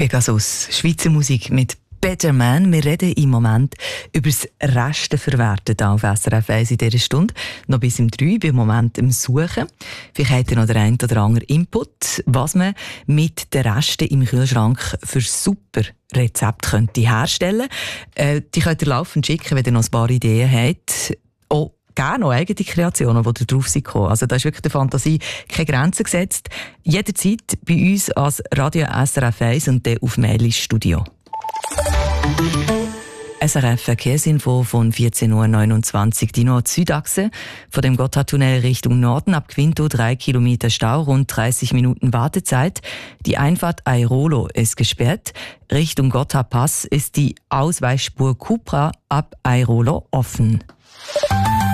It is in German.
Pegasus, Schweizer Musik mit Better Man. Wir reden im Moment über das Resteverwerten hier auf SRF 1 in dieser Stunde. Noch bis um 3 bin im Moment am Suchen. Vielleicht habt ihr noch den einen oder anderen Input, was man mit den Resten im Kühlschrank für super Rezepte könnte herstellen könnte. Die könnt ihr laufend schicken, wenn ihr noch ein paar Ideen habt. Auch gerne noch eigene Kreationen, die drauf sind. Also da ist wirklich der Fantasie keine Grenzen gesetzt. Jederzeit bei uns als Radio SRF 1 und dann auf Mail ins Studio. SRF Verkehrsinfo von 14.29 Uhr. Die Nord-Süd-Achse von dem Gotthardtunnel Richtung Norden ab Quinto 3 Kilometer Stau, rund 30 Minuten Wartezeit. Die Einfahrt Airolo ist gesperrt. Richtung Gotthardpass ist die Ausweichspur Cupra ab Airolo offen.